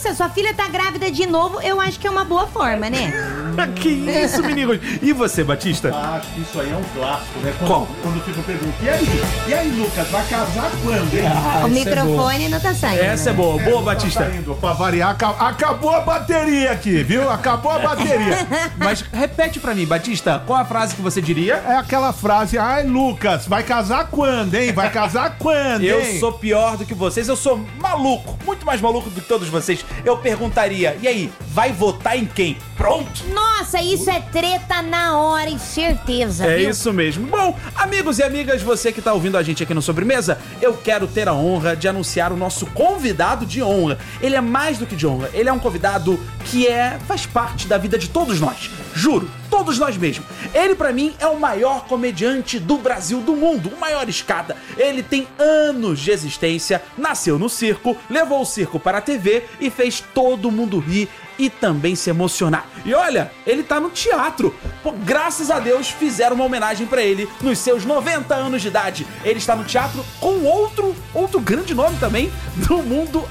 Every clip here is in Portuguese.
Nossa, sua filha tá grávida de novo, eu acho que é uma boa forma, né? Que isso, menino? E você, Batista? Acho que isso aí é um clássico, né? Qual? Quando fica perguntando, e aí, Lucas, vai casar quando, hein? O microfone não tá saindo. Essa é boa. Boa, Batista. Tá indo, pra variar, acabou a bateria aqui, viu? Acabou a bateria. Mas repete pra mim, Batista, qual a frase que você diria? É aquela frase, ai, Lucas, vai casar quando, hein? Vai casar quando, hein? Eu sou pior do que vocês, eu sou maluco, muito mais maluco do que todos vocês. Eu perguntaria, e aí, vai votar em quem? Pronto! Nossa, isso é treta na hora e certeza, É viu? isso mesmo. Bom, amigos e amigas, você que tá ouvindo a gente aqui no Sobremesa, eu quero ter a honra de anunciar o nosso convidado de honra. Ele é mais do que de honra, ele é um convidado que faz parte da vida de todos nós. Juro, todos nós mesmos. Ele, pra mim, é o maior comediante do Brasil, do mundo, o maior escada. Ele tem anos de existência, nasceu no circo, levou o circo para a TV e fez todo mundo rir e também se emocionar. E olha, ele tá no teatro. Pô, graças a Deus fizeram uma homenagem pra ele nos seus 90 anos de idade. Ele está no teatro com outro grande nome também do mundo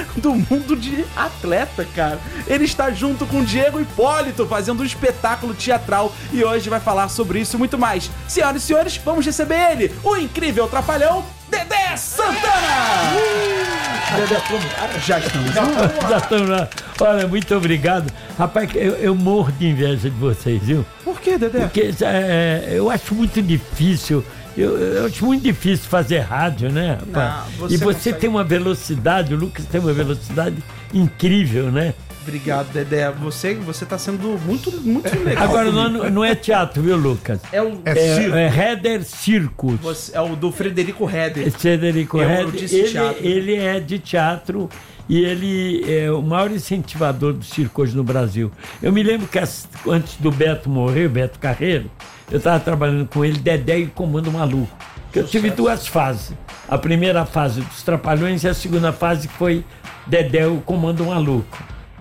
de atleta, cara. Ele está junto com Diego Hipólito fazendo um espetáculo teatral e hoje vai falar sobre isso e muito mais. Senhoras e senhores, vamos receber ele, o incrível trapalhão Dedé Santana! Dedé, já estamos. Já estamos lá. Olha, muito obrigado. Rapaz, eu morro de inveja de vocês, viu? Por que, Dedé? Porque eu acho muito difícil. Eu acho muito difícil fazer rádio, né, rapaz? Não, e você consegue. tem uma velocidade, o Lucas tem uma velocidade incrível, né? Obrigado, Dedé. Você tá sendo muito legal. Agora, não é teatro, viu, Lucas? circo. É Heder Circus. É o do Frederico Heder. Frederico Eu Heder, disse teatro. ele é de teatro e ele é o maior incentivador do circo hoje no Brasil. Eu me lembro que antes do Beto morrer, o Beto Carreiro, eu estava trabalhando com ele, Dedé e Comando Maluco. Eu tive duas fases. A primeira fase dos Trapalhões e a segunda fase que foi Dedé e o Comando Maluco.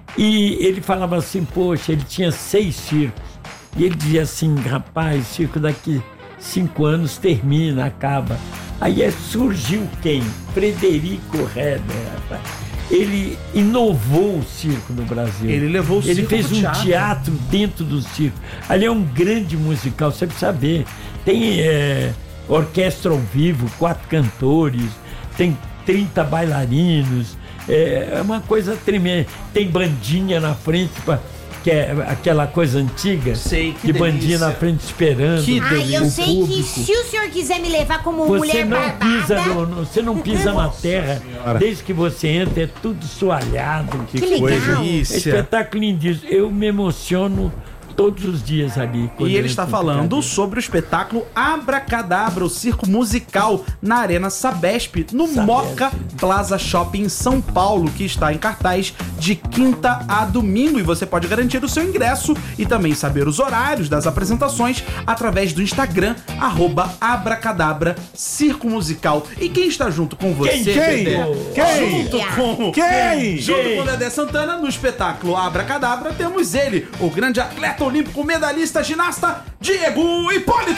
E ele falava assim, poxa, ele tinha 6 circos. E ele dizia assim, rapaz, o circo daqui 5 anos termina, acaba. Aí surgiu quem? Frederico Heder, rapaz. Ele inovou o circo no Brasil. Ele levou o circo Ele fez pro um teatro dentro do circo. Ali é um grande musical, você precisa saber. Tem orquestra ao vivo, 4 cantores, tem 30 bailarinos. É uma coisa tremenda. Tem bandinha na frente, que é aquela coisa antiga. Sei, que de bandinha delícia. na frente esperando. Ai, eu o sei público. que se o senhor quiser me levar como Você mulher não pisa barbada... você não pisa na terra. Desde que você entra, é tudo soalhado. Que legal. delícia. Espetáculo lindíssimo. Eu me emociono todos os dias ali. quando E eu ele está entro no falando teatro. sobre o espetáculo Abracadabra, o circo musical na Arena Sabesp, no Moca Plaza Shopping em São Paulo, que está em cartaz de quinta a domingo. E você pode garantir o seu ingresso e também saber os horários das apresentações através do Instagram, @Abracadabra Circo Musical. E quem está junto com você, Quem? Dedé? Quem? Junto com... Quem? Junto com o Dedé Santana, no espetáculo Abracadabra, temos ele, o grande atleta olímpico, medalhista, ginasta, Diego Hipólito!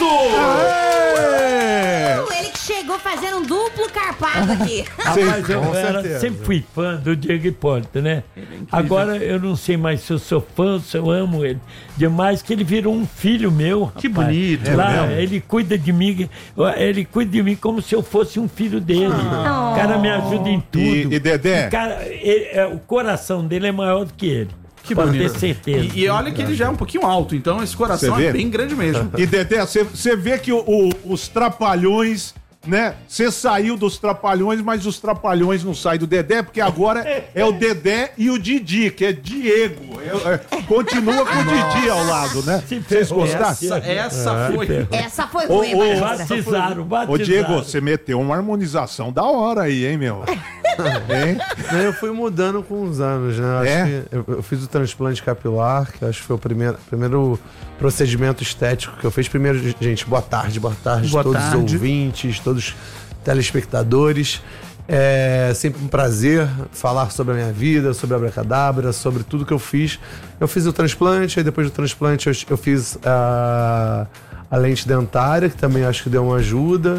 Ele que chegou fazendo um duplo carpado aqui. Rapaz, eu com era, certeza. sempre fui fã do Diego Hipólito, né? Agora eu não sei mais se eu sou fã, se eu amo ele demais, que ele virou um filho meu. Que rapaz. bonito. Lá, É mesmo? ele cuida de mim como se eu fosse um filho dele. O cara me ajuda em tudo. E Dedé? O cara, o coração dele é maior do que ele. Que Pode bonito. ter certeza. E olha que ele já é um pouquinho alto, então esse coração Você vê? é bem grande mesmo. E Dedé, você vê que os Trapalhões, né? Você saiu dos Trapalhões, mas os Trapalhões não saem do Dedé, porque agora é o Dedé e o Didi, que é Diego. Continua com o Didi ao lado, né? Vocês gostaram? Essa foi. Essa foi Ô, ruim, ô, maestra. Batizaram. Ô, Diego, você meteu uma harmonização da hora aí, hein, meu? Hein? Eu fui mudando com os anos, né? Acho É? que eu fiz o transplante capilar, que acho que foi o primeiro procedimento estético que eu fiz. Primeiro, gente, boa tarde Boa todos tarde. os ouvintes, todos os telespectadores. É sempre um prazer falar sobre a minha vida, sobre a Abracadabra, sobre tudo que eu fiz. Eu fiz o transplante, aí depois do transplante eu fiz a lente dentária, que também acho que deu uma ajuda.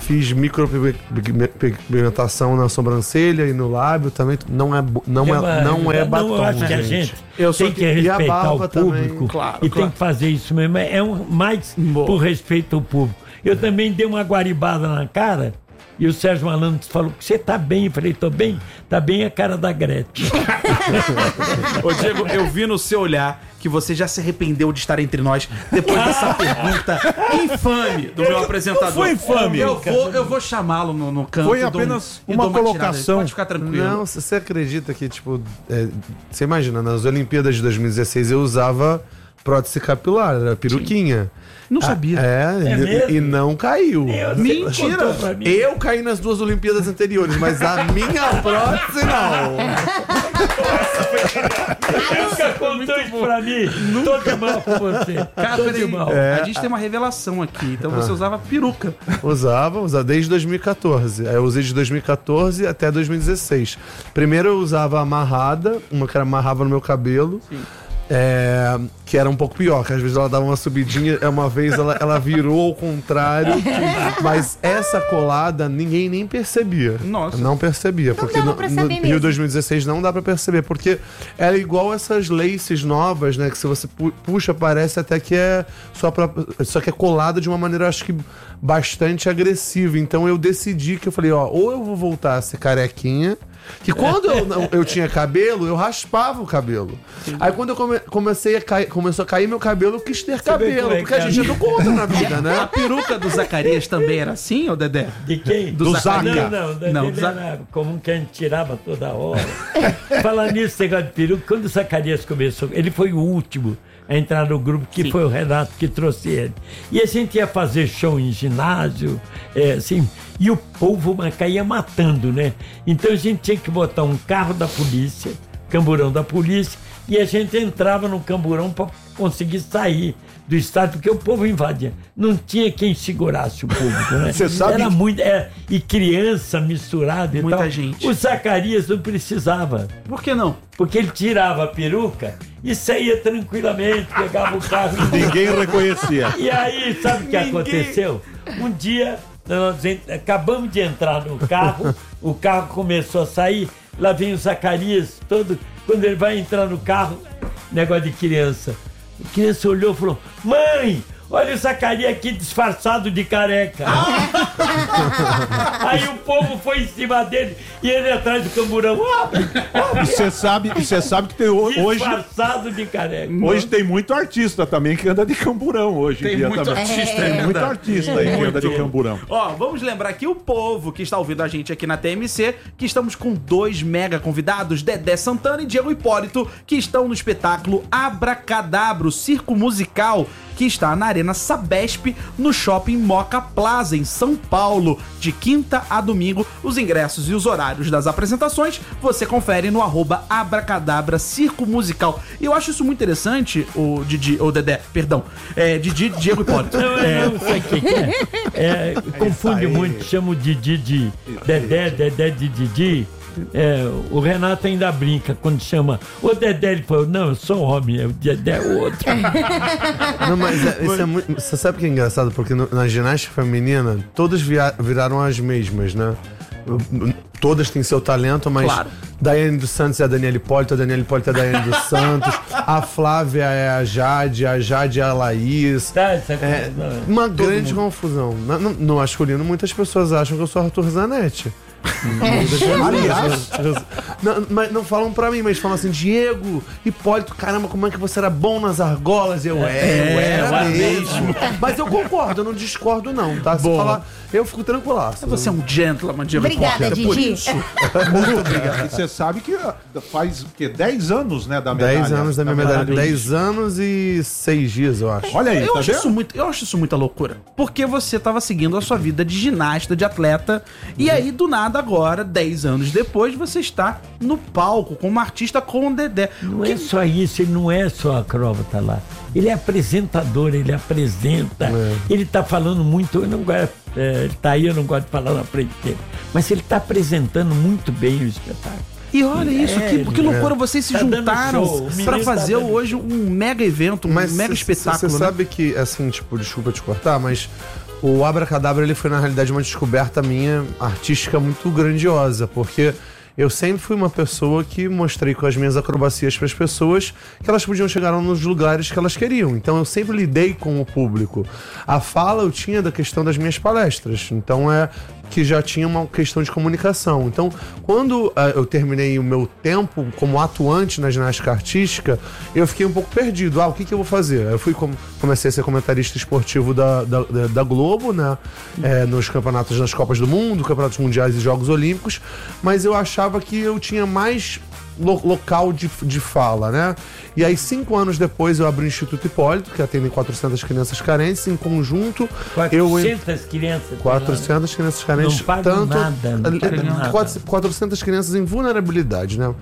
Fiz micropigmentação na sobrancelha e no lábio também. Não é batom, eu acho que a gente tem que respeitar o público também, tem que fazer isso mesmo. É mais por respeito ao público. Eu também dei uma guaribada na cara e o Sérgio Malandro falou que você tá bem. Eu falei, tô bem. Tá bem a cara da Gretchen. Ô, Diego, eu vi no seu olhar que você já se arrependeu de estar entre nós depois dessa pergunta infame do meu apresentador. Foi infame. Eu vou chamá-lo no canto. Foi apenas uma colocação. Pode ficar tranquilo. Não, você acredita que, tipo, você imagina, nas Olimpíadas de 2016 eu usava prótese capilar, era peruquinha. Não sabia. E não caiu. Mentira! Eu caí nas 2 Olimpíadas anteriores, mas a minha prótese não. Nunca contou isso pra mim. Tô de mal com você. Cara, Tô de mal. a gente tem uma revelação aqui. Então você usava peruca. Usava desde 2014. Aí eu usei de 2014 até 2016. Primeiro eu usava amarrada, uma que amarrava no meu cabelo. Sim. Que era um pouco pior, que às vezes ela dava uma subidinha, uma vez ela virou ao contrário, mas essa colada ninguém nem percebia. Nossa. Não percebia, porque no Rio 2016 não dá pra perceber, porque era igual essas laces novas, né, que se você puxa parece até que é só que é colada de uma maneira, acho que bastante agressiva. Então eu decidi que eu falei, ou eu vou voltar a ser carequinha, que quando eu tinha cabelo, eu raspava o cabelo. Sim. Aí quando eu começou a cair meu cabelo, eu quis ter cabelo, porque a gente não conta na vida, né? A peruca do Zacarias também era assim, ô Dedé? De quem? Do Zaca. Não, era comum que a gente tirava toda hora. Falando nisso, negócio de peruca, quando o Zacarias começou, ele foi o último a entrar no grupo, que foi o Renato que trouxe ele. E a gente ia fazer show em ginásio, assim, e o povo caía matando, né? Então a gente tinha que botar um carro da polícia, camburão da polícia, e a gente entrava no camburão para conseguir sair do estádio, porque o povo invadia. Não tinha quem segurasse o público, né? Você sabe? Era muito. E criança misturada e muita tal. gente. O Zacarias não precisava. Por que não? Porque ele tirava a peruca e saía tranquilamente, pegava o carro. Ninguém reconhecia. E aí, sabe o que aconteceu? Um dia, nós acabamos de entrar no carro, o carro começou a sair, lá vem o Zacarias, quando ele vai entrar no carro, negócio de criança. A criança olhou e falou, mãe, olha o Zacarias aqui disfarçado de careca. Aí o povo foi em cima dele e ele atrás do camburão. Você sabe que tem hoje... Disfarçado de careca. Hoje tem muito artista também que anda de camburão hoje. Tem muito artista, Tem muito artista aí que anda de camburão. Vamos lembrar aqui o povo que está ouvindo a gente aqui na TMC, que estamos com 2 mega convidados, Dedé Santana e Diego Hipólito, que estão no espetáculo Abracadabra, o circo musical, que está na Arena Sabesp, no Shopping Moca Plaza, em São Paulo, de quinta a domingo. Os ingressos e os horários das apresentações você confere no @Abracadabra Circo Musical. E eu acho isso muito interessante, o Dedé, perdão, Diego Hipólito. Não sei o que confunde muito, chama o Didi de Dedé de Didi. O Renato ainda brinca quando chama o Dedé, ele falou, não, eu sou homem, o Dedé é outro. Não, mas isso é muito. Você sabe o que é engraçado? Porque na ginástica feminina, todas viraram as mesmas, né? Todas têm seu talento, mas claro. Daiane dos Santos é a Daniela Hipólito, a Daniela Hipólito é a Daiane dos Santos, a Flávia é a Jade é a Laís. Uma grande confusão. No masculino, muitas pessoas acham que eu sou Arthur Zanetti. Aliás, mas não falam pra mim, mas falam assim, Diego Hipólito, caramba, como é que você era bom nas argolas? Eu era mesmo. Mas eu concordo, eu não discordo não, tá? Se falar, eu fico tranquilaço. Você é um gentleman, Diego Obrigada, Hipólito. Didi. Muito obrigado. E você sabe que faz 10 anos, né, da medalha. 10 anos da minha medalha. 10 anos e 6 dias, eu acho. Olha aí, eu acho isso muita loucura. Porque você tava seguindo a sua vida de ginasta, de atleta, e aí, do nada, agora, 10 anos depois, você está no palco como artista com o Dedé. Não é só isso, ele não é só acróbata lá. Ele é apresentador, ele apresenta, ele tá falando muito, eu não gosto, ele tá aí, eu não gosto de falar na frente dele, mas ele tá apresentando muito bem o espetáculo. E olha isso, que loucura, vocês se juntaram pra fazer hoje um mega evento, um mega espetáculo. Você sabe que, assim, tipo, desculpa te cortar, mas o Abracadabra, ele foi na realidade uma descoberta minha artística muito grandiosa, porque eu sempre fui uma pessoa que mostrei com as minhas acrobacias para as pessoas que elas podiam chegar nos lugares que elas queriam. Então eu sempre lidei com o público. A fala eu tinha da questão das minhas palestras. Então que já tinha uma questão de comunicação. Então, quando eu terminei o meu tempo como atuante na ginástica artística, eu fiquei um pouco perdido. O que eu vou fazer? Eu comecei a ser comentarista esportivo da Globo, né? Nos campeonatos, nas Copas do Mundo, campeonatos mundiais e Jogos Olímpicos, mas eu achava que eu tinha mais local de fala, né? E aí, 5 anos depois, eu abri o Instituto Hipólito, que atende 400 crianças carentes, em conjunto... 400 crianças? 400 crianças carentes. Não pagam nada, não pagam nada. 400 crianças em vulnerabilidade, né?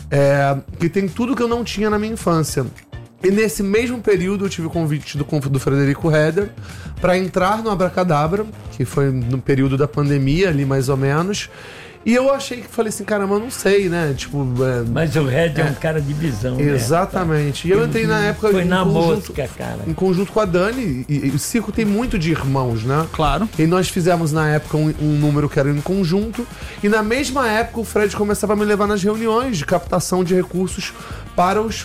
Que tem tudo que eu não tinha na minha infância. E nesse mesmo período eu tive o convite do Frederico Heder para entrar no Abracadabra, que foi no período da pandemia ali, mais ou menos. E eu falei assim, caramba, eu não sei, né? Tipo, mas o Red é um cara de visão, exatamente. Né? E eu entrei na época... Foi na mosca, cara. Em conjunto com a Dani. E o circo tem muito de irmãos, né? Claro. E nós fizemos, na época, um número que era em conjunto. E na mesma época, o Fred começava a me levar nas reuniões de captação de recursos para os...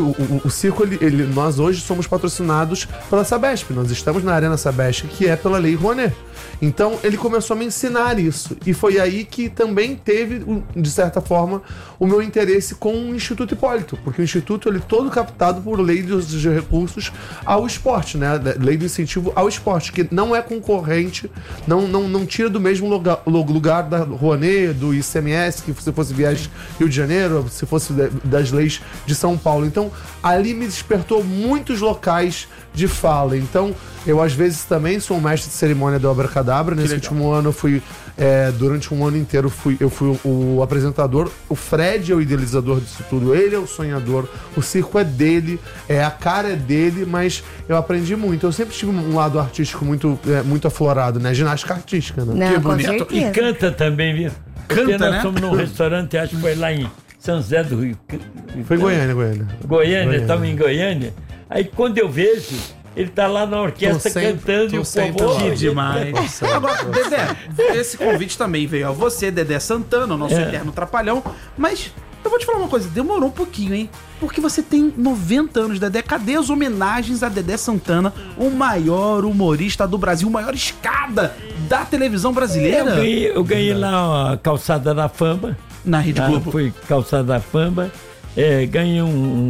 O circo, nós hoje somos patrocinados pela Sabesp. Nós estamos na Arena Sabesp, que é pela Lei Rouanet. Então, ele começou a me ensinar isso. E foi aí que também teve, de certa forma, o meu interesse com o Instituto Hipólito. Porque o Instituto, ele é todo captado por lei dos recursos ao esporte, né? Lei do incentivo ao esporte, que não é concorrente, não tira do mesmo lugar da Rouanet, do ICMS, que se fosse viagem Rio de Janeiro, se fosse das leis de São Paulo. Então, ali me despertou muitos locais de fala. Então, eu às vezes também sou um mestre de cerimônia do Abracadabra. Nesse último ano eu fui, durante um ano inteiro, eu fui o apresentador. O Fred é o idealizador disso tudo, ele é o sonhador, o circo é dele, a cara é dele, mas eu aprendi muito. Eu sempre tive um lado artístico muito aflorado, né? Ginástica artística, né? Não, que bonito. E canta também, viu? Porque nós fomos num restaurante, acho que foi lá em São José do Rio. Foi Goiânia. Goiânia, estamos em Goiânia. Aí quando eu vejo, ele tá lá na orquestra cantando e o povo... Que demais. Agora, Dedé, esse convite também veio a você, Dedé Santana, o nosso eterno trapalhão, mas eu vou te falar uma coisa, demorou um pouquinho, hein? Porque você tem 90 anos, Dedé. Cadê as homenagens a Dedé Santana, o maior humorista do Brasil, o maior escada da televisão brasileira? Eu ganhei lá a Calçada da Fama. Na Rede Globo. Foi Calçada da Fama. Ganhei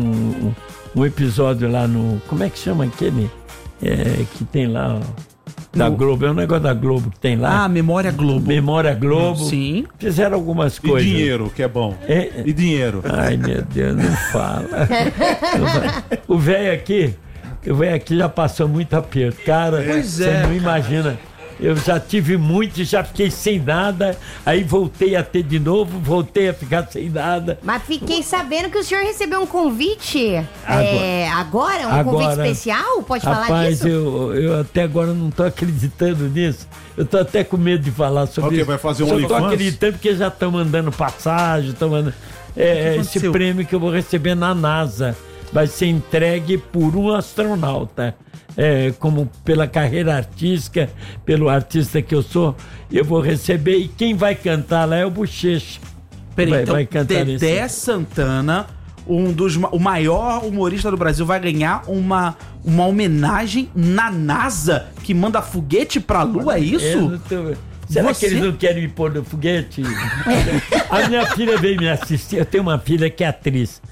um episódio lá no... Como é que chama aquele? Que tem lá... Da Globo, é um negócio da Globo que tem lá. Memória Globo. Memória Globo. Sim. Fizeram algumas coisas. E dinheiro, que é bom. E dinheiro. Ai, meu Deus, não fala. O velho aqui já passou muito aperto. Cara, você não imagina. Eu já tive muito, já fiquei sem nada, aí voltei a ter de novo, voltei a ficar sem nada. Mas fiquei sabendo que o senhor recebeu um convite agora? Um convite especial? Pode falar disso? Eu até agora não tô acreditando nisso. Eu tô até com medo de falar sobre isso. Vai fazer um OnlyFans? Eu tô acreditando porque já estão mandando passagem, estão mandando... esse prêmio que eu vou receber na NASA vai ser entregue por um astronauta. Como pela carreira artística, pelo artista que eu sou, eu vou receber, e quem vai cantar lá é o Bochecha. Peraí, então Dedé Santana, o maior humorista do Brasil, vai ganhar uma homenagem na NASA, que manda foguete pra Lua, é isso? Será que eles não querem me pôr no foguete? A minha filha veio me assistir, eu tenho uma filha que é atriz.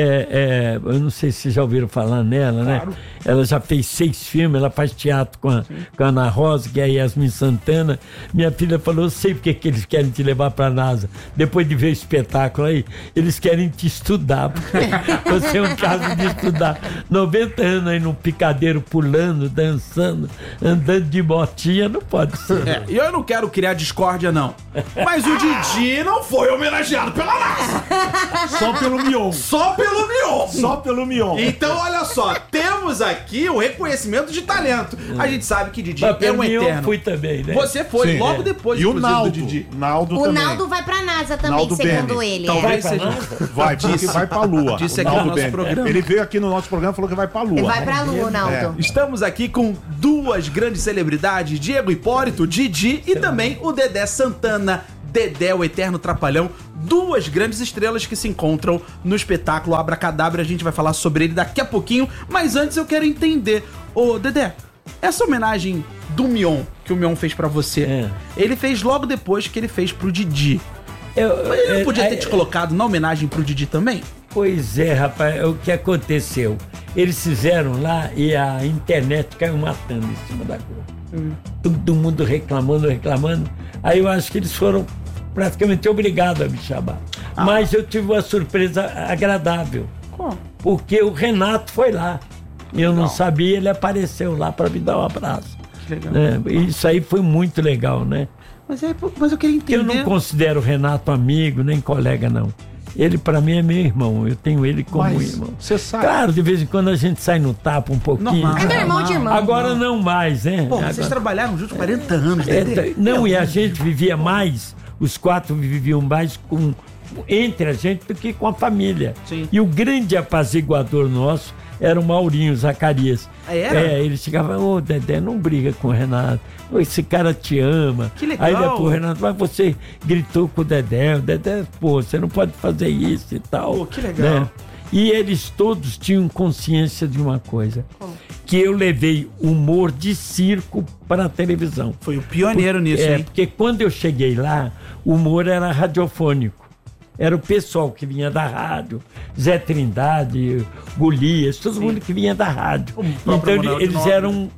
Eu não sei se vocês já ouviram falar nela, claro, né? Ela já fez 6 filmes, ela faz teatro com a Ana Rosa, que é a Yasmin Santana. Minha filha falou, eu sei porque que eles querem te levar pra NASA. Depois de ver o espetáculo aí, eles querem te estudar. Você é um caso de estudar. 90 anos aí num picadeiro pulando, dançando, andando de motinha, não pode ser. E eu não quero criar discórdia, não. Mas o Didi não foi homenageado pela NASA. Só pelo Mion. Só pelo Mion. Só pelo Mion. Então, olha só, temos temos aqui o reconhecimento de talento. A gente sabe que Didi é um eterno. Eu fui também, né? Você foi, logo depois, e o Naldo, do Didi. Naldo o também. Naldo vai pra NASA também, Naldo segundo Bene. ele. Talvez é. seja. Vai, porque vai pra Lua. Disse aqui no nosso Bene. programa. Ele veio aqui no nosso programa e falou que vai pra Lua. Ele vai pra Lua, Naldo. Estamos aqui com duas grandes celebridades, Diego Hipólito, Didi, e também o Dedé Santana. Dedé, o eterno trapalhão, duas grandes estrelas que se encontram no espetáculo Abracadabra. A gente vai falar sobre ele daqui a pouquinho, mas antes eu quero entender, ô Dedé, essa homenagem do Mion, que o Mion fez pra você, ele fez logo depois que ele fez pro Didi. Mas ele não podia ter te colocado na homenagem pro Didi também? Pois é, rapaz, o que aconteceu? Eles fizeram lá e a internet caiu matando em cima da Globo. Todo mundo reclamando. Aí eu acho que eles foram praticamente obrigados a me chamar. Mas eu tive uma surpresa agradável. Como? Porque o Renato foi lá. Eu não sabia, ele apareceu lá para me dar um abraço. Que legal. Isso aí foi muito legal, né? Mas eu queria entender... Eu não considero o Renato amigo, nem colega, não. Ele, pra mim, é meu irmão. Eu tenho ele como irmão. Você sabe. Claro, de vez em quando a gente sai no tapa um pouquinho. Normal. É meu irmão de irmão. Agora não mais, né? Pô, Agora... vocês trabalharam juntos 40 anos, Dedé. Não, e a gente vivia mais, os quatro viviam mais entre a gente do que com a família. Sim. E o grande apaziguador nosso era o Maurinho Zacarias. Era? Ele chegava, ô Dedé, não briga com o Renato. Esse cara te ama. Que legal. Aí depois o Renato, mas você gritou com o Dedé, pô, você não pode fazer isso e tal. Pô, que legal. Né? E eles todos tinham consciência de uma coisa. Que eu levei humor de circo para a televisão. Foi o pioneiro nisso, hein? Porque quando eu cheguei lá, o humor era radiofônico. Era o pessoal que vinha da rádio, Zé Trindade, Golias, todo mundo que vinha da rádio. Então eles eram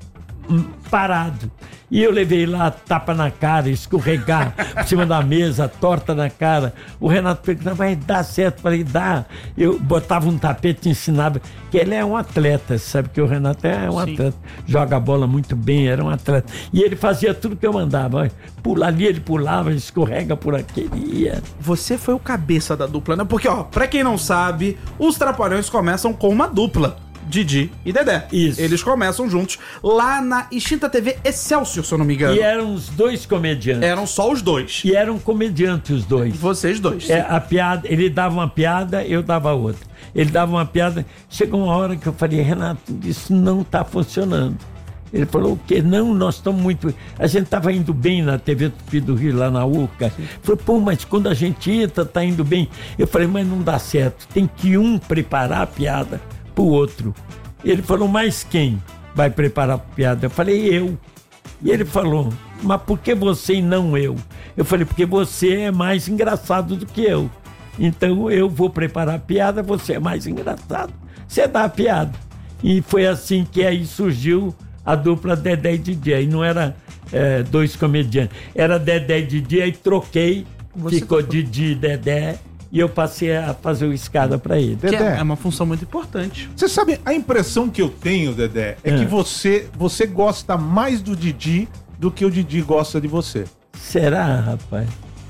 parados. E eu levei lá tapa na cara, escorregar por cima da mesa, torta na cara. O Renato perguntava, vai dar certo? Falei, dá. Eu botava um tapete e ensinava, que ele é um atleta, sabe que o Renato é um atleta. Joga a bola muito bem, era um atleta. E ele fazia tudo que eu mandava. Pula ali, ele pulava, escorrega por aqui, ele ia. Você foi o cabeça da dupla, né? Porque, ó, pra quem não sabe, os Trapalhões começam com uma dupla. Didi e Dedé. Isso. Eles começam juntos lá na extinta TV Excelsior, se eu não me engano. E eram os dois comediantes. Eram só os dois. E eram comediantes os dois. Vocês dois. A piada, ele dava uma piada, eu dava outra. Ele dava uma piada. Chegou uma hora que eu falei, Renato, isso não tá funcionando. Ele falou, o quê? Não, nós estamos muito... A gente estava indo bem na TV Tupi do Rio, lá na URCA. Falei, pô, mas quando a gente entra, tá indo bem. Eu falei, mas não dá certo. Tem que um preparar a piada pro outro. Ele falou, mas quem vai preparar a piada? Eu falei, eu. E ele falou, mas por que você e não eu? Eu falei, porque você é mais engraçado do que eu. Então eu vou preparar a piada, você é mais engraçado. Você dá a piada. E foi assim que aí surgiu a dupla Dedé e Didi. Aí não era dois comediantes, era Dedé e Didi, aí troquei, ficou Didi e Dedé. E eu passei a fazer o escada pra ele. Que é uma função muito importante. Você sabe, a impressão que eu tenho, Dedé, é que você gosta mais do Didi do que o Didi gosta de você. Será, rapaz?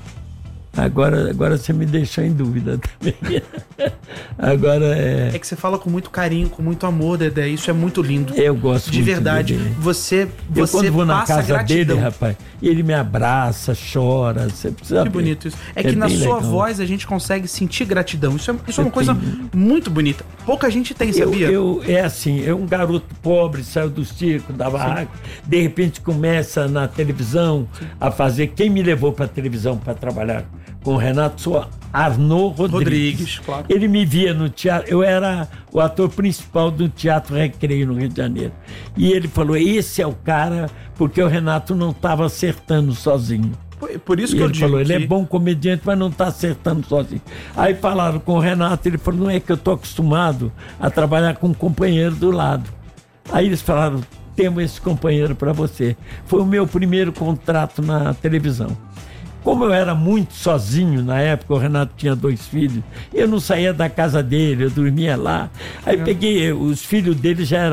Agora você me deixou em dúvida também. Agora é que você fala com muito carinho, com muito amor, Dedé. Isso é muito lindo. Eu gosto de muito verdade. dele. Você quando vou na casa gratidão. dele, rapaz, ele me abraça, chora. Você precisa Que bonito isso. É que na sua voz a gente consegue sentir gratidão. Isso é uma coisa muito bonita. Pouca gente tem, sabia? É assim, um garoto pobre, saiu do circo, da barraca, de repente começa na televisão a fazer. Quem me levou pra televisão para trabalhar com o Renato sou Arnaud Rodrigues. Claro. Ele me via no teatro, eu era o ator principal do Teatro Recreio no Rio de Janeiro. E ele falou, esse é o cara, porque o Renato não estava acertando sozinho. Por isso que ele falou, ele é bom comediante, mas não está acertando sozinho. Aí falaram com o Renato, ele falou, não é que eu estou acostumado a trabalhar com um companheiro do lado. Aí eles falaram, temos esse companheiro para você. Foi o meu primeiro contrato na televisão. Como eu era muito sozinho na época, o Renato tinha 2 filhos, eu não saía da casa dele, eu dormia lá. Aí peguei, os filhos dele já eram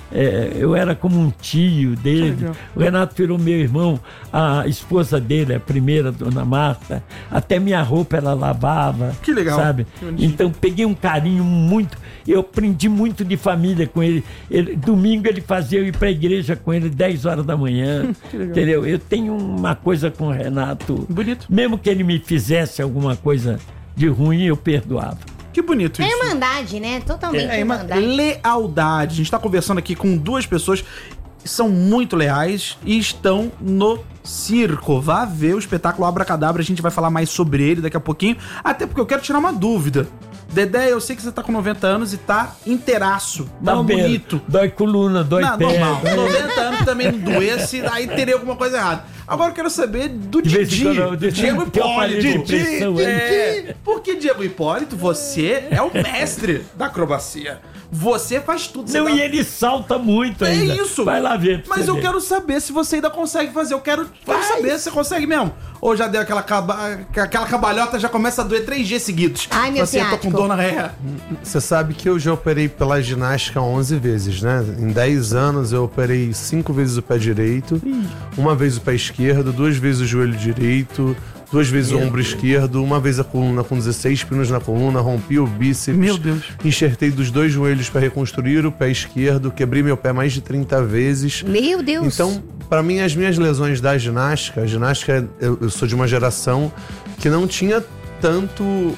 eu era como um tio dele. O Renato virou meu irmão, a esposa dele, a primeira, dona Marta, até minha roupa ela lavava. Que legal. Sabe? Então peguei um carinho muito, eu aprendi muito de família com ele. Domingo ele fazia eu ir pra igreja com ele 10 horas da manhã. Entendeu? Eu tenho uma coisa com o Renato. Bonito. Mesmo que ele me fizesse alguma coisa de ruim, eu perdoava. Que bonito isso. É irmandade, né? Totalmente irmandade. Lealdade. A gente tá conversando aqui com duas pessoas que são muito leais e estão no circo. Vá ver o espetáculo Abracadabra, a gente vai falar mais sobre ele daqui a pouquinho, até porque eu quero tirar uma dúvida. Dedé, eu sei que você tá com 90 anos e tá inteiraço, tá bonito. Dói coluna, dói pé. Normal. 90 anos também não doesse, aí teria alguma coisa errada. Agora eu quero saber do Didi. Diego Hipólito. Porque Diego Hipólito, você é o mestre da acrobacia. Você faz tudo. Não, e ele salta muito ainda. É isso. Vai lá ver. Mas eu quero saber se você ainda consegue fazer. Eu quero saber se você consegue mesmo. Ou já deu aquela cabalhota, já começa a doer 3 dias seguidos. Ai, meu Você, eu tô com dor na ré. Você sabe que eu já operei pela ginástica 11 vezes, né? Em 10 anos eu operei 5 vezes o pé direito, uma vez o pé esquerdo, 2 vezes o joelho direito, 2 vezes o ombro esquerdo, uma vez a coluna com 16 pinos na coluna, rompi o bíceps. Meu Deus. Enxertei dos 2 joelhos para reconstruir o pé esquerdo, quebrei meu pé mais de 30 vezes. Meu Deus. Então, para mim, as minhas lesões da ginástica, eu sou de uma geração que não tinha tanto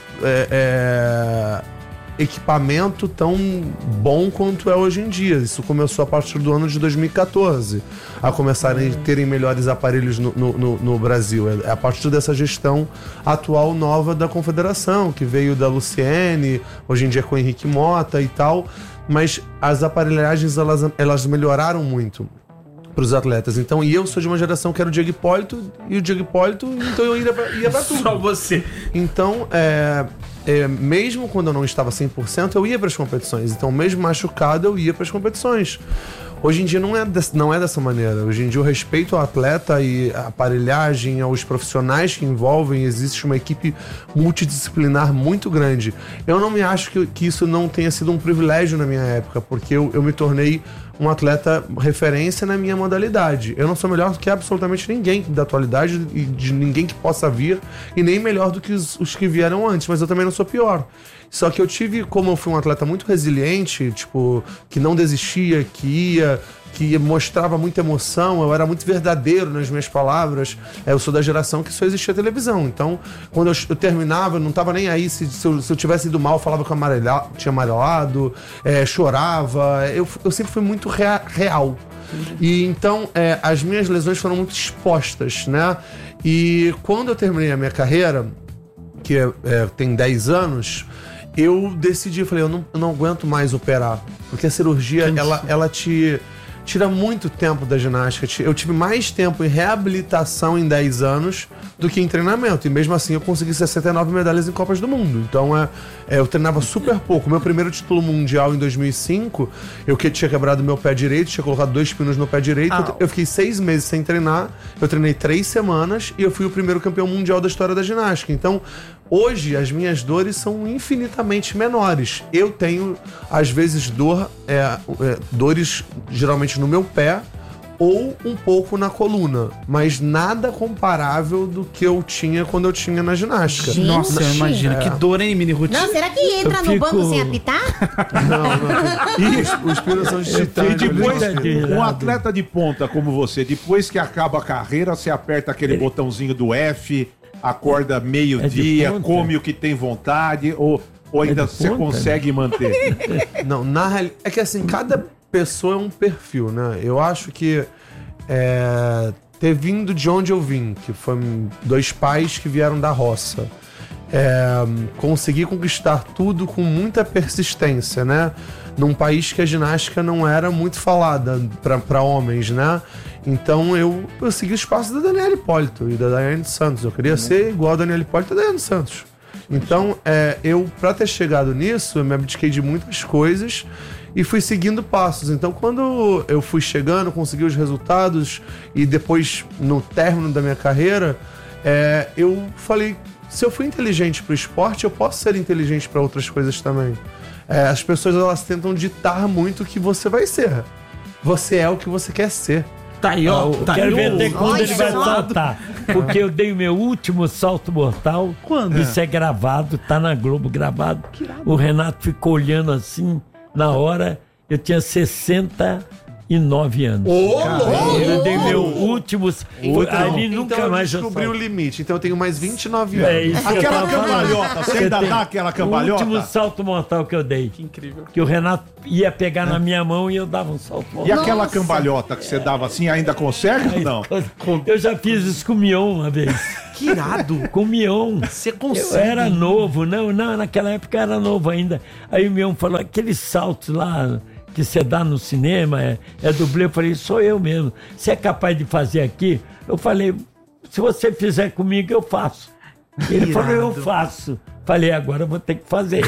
equipamento tão bom quanto é hoje em dia. Isso começou a partir do ano de 2014, a começarem a terem melhores aparelhos no Brasil. É a partir dessa gestão atual nova da Confederação, que veio da Luciene, hoje em dia com o Henrique Mota e tal, mas as aparelhagens elas melhoraram muito para os atletas. Então, e eu sou de uma geração que era o Diego Hipólito, e o Diego Hipólito, então eu ia pra tudo. Só você. Então, mesmo quando eu não estava 100%, eu ia para as competições. Então, mesmo machucado, eu ia para as competições. Hoje em dia não é dessa maneira. Hoje em dia o respeito ao atleta e a aparelhagem, aos profissionais que envolvem, existe uma equipe multidisciplinar muito grande. Eu não me acho que isso não tenha sido um privilégio na minha época, porque eu me tornei um atleta referência na minha modalidade. Eu não sou melhor do que absolutamente ninguém da atualidade e de ninguém que possa vir, e nem melhor do que os que vieram antes, mas eu também não sou pior. Só que como eu fui um atleta muito resiliente, tipo, que não desistia, que mostrava muita emoção, eu era muito verdadeiro nas minhas palavras. Eu sou da geração que só existia televisão. Então, quando eu terminava, eu não tava nem aí. Se eu tivesse ido mal, eu falava que tinha amarelado, chorava. Eu sempre fui muito real. E então, as minhas lesões foram muito expostas, né? E quando eu terminei a minha carreira, que tem 10 anos, eu decidi, eu falei, eu não aguento mais operar, porque a cirurgia, ela te tira muito tempo da ginástica. Eu tive mais tempo em reabilitação em 10 anos do que em treinamento, e mesmo assim eu consegui 69 medalhas em Copas do Mundo. Então eu treinava super pouco. Meu primeiro título mundial em 2005, eu tinha quebrado meu pé direito, tinha colocado 2 pinos no pé direito. Eu fiquei 6 meses sem treinar, eu treinei 3 semanas e eu fui o primeiro campeão mundial da história da ginástica. Então, hoje, as minhas dores são infinitamente menores. Eu tenho, às vezes, dores geralmente no meu pé ou um pouco na coluna, mas nada comparável do que eu tinha quando eu tinha na ginástica. Gente. Nossa, imagina, que dor, hein, Mini Ruth? Não, será que entra no banco sem apitar? Não. Os pinos são de titânio. E depois, um atleta de ponta como você, depois que acaba a carreira, você aperta aquele botãozinho do F, acorda meio-dia, come o que tem vontade, ou ainda você consegue manter? Não, na realidade, é que assim, cada pessoa é um perfil, né? Eu acho que ter vindo de onde eu vim, que foi 2 pais que vieram da roça, conseguir conquistar tudo com muita persistência, né? Num país que a ginástica não era muito falada para homens, né? Então eu segui os passos da Daniela Hipólito e da Daiane Santos. Eu queria ser igual a Daniela Hipólito e a Daiane Santos. Então, para ter chegado nisso, eu me abdiquei de muitas coisas e fui seguindo passos. Então, quando eu fui chegando, consegui os resultados e depois, no término da minha carreira, eu falei, se eu fui inteligente para o esporte, eu posso ser inteligente para outras coisas também. As pessoas, elas tentam ditar muito o que você vai ser. você é o que você quer ser. Tá aí, ó. Quero ver até quando ele vai saltar. Porque eu dei o meu último salto mortal. Quando? Isso é gravado, tá na Globo gravado. O Renato ficou olhando assim, na hora, eu tinha 69 anos. Eu dei meu último. Ali nunca então mais eu descobri o limite. Então eu tenho mais 29 anos. É isso que eu Aquela tava falando. cambalhota, você ainda dá aquela O cambalhota? último salto mortal que eu dei. Que incrível. Que o Renato ia pegar na minha mão e eu dava um salto E mortal. aquela cambalhota que você dava assim, ainda consegue ou não? Eu já fiz isso com o Mion uma vez. Que irado. Com o Mion. Você consegue. Eu era novo, não, naquela época eu era novo ainda. Aí o Mion falou, aqueles saltos lá que você dá no cinema, é dublê. Eu falei, sou eu mesmo. Você é capaz de fazer aqui? Eu falei, se você fizer comigo, eu faço. Ele falou, eu faço. Falei, agora eu vou ter que fazer.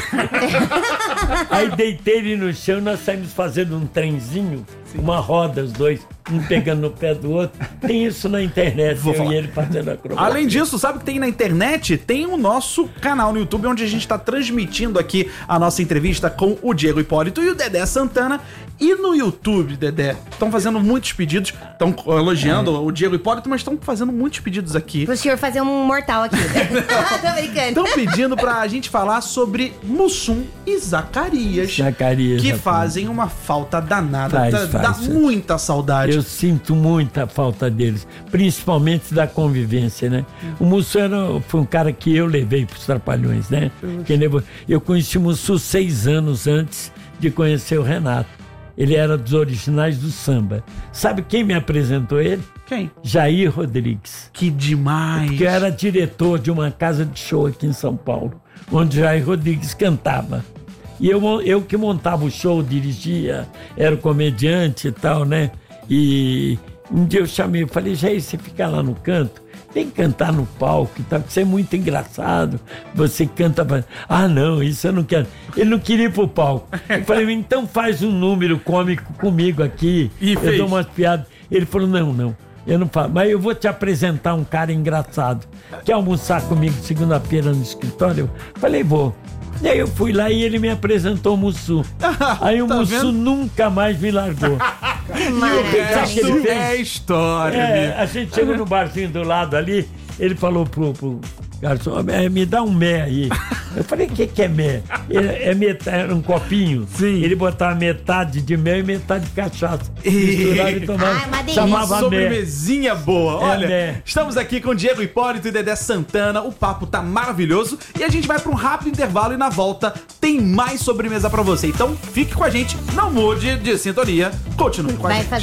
Aí deitei ele no chão, nós saímos fazendo um trenzinho, uma roda, os dois, um pegando no pé do outro. Tem isso na internet, e ele fazendo acrobacia. Além disso, sabe o que tem na internet? Tem o nosso canal no YouTube, onde a gente está transmitindo aqui a nossa entrevista com o Diego Hipólito e o Dedé Santana. E no YouTube, Dedé, estão fazendo muitos pedidos, estão elogiando o Diego Hipólito, mas estão fazendo muitos pedidos aqui. Pro senhor fazer um mortal aqui. Tô brincando. Estão pedindo pra gente falar sobre Mussum e Zacarias. Que fazem uma falta danada. Dá muita saudade. Eu sinto muita falta deles, principalmente da convivência, né? O Mussum foi um cara que eu levei pros Trapalhões, né? Eu conheci o Mussum 6 anos antes de conhecer o Renato. Ele era dos originais do samba. Sabe quem me apresentou ele? Quem? Jair Rodrigues. Que demais! Que era diretor de uma casa de show aqui em São Paulo, onde Jair Rodrigues cantava. E eu que montava o show, dirigia, era o comediante e tal, né? E um dia eu chamei, eu falei, Jair, você fica lá no canto, vem cantar no palco e tal, porque você é muito engraçado, você canta... Ah, não, isso eu não quero. Ele não queria ir pro palco. Eu falei, então faz um número cômico comigo aqui, eu dou umas piadas. Ele falou, não, eu não falo, mas eu vou te apresentar um cara engraçado. Quer almoçar comigo segunda-feira no escritório? Eu falei, vou. E aí eu fui lá e ele me apresentou o Mussum. Aí o Mussum nunca mais me largou. Isso é história. A gente chegou no barzinho do lado ali, ele falou pro garçom, me dá um mé aí. Eu falei, o que é mé? Era um copinho. Sim. Ele botava metade de mel e metade de cachaça. Misturava e tomava. Chamava mé. Sobremesinha boa. Olha, estamos aqui com Diego Hipólito e Dedé Santana. O papo tá maravilhoso. E a gente vai pra um rápido intervalo e na volta tem mais sobremesa pra você. Então fique com a gente, não mude de sintonia. Continue com a gente.